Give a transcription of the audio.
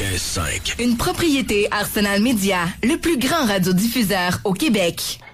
91.5. Une propriété Arsenal Média, le plus grand radiodiffuseur au Québec.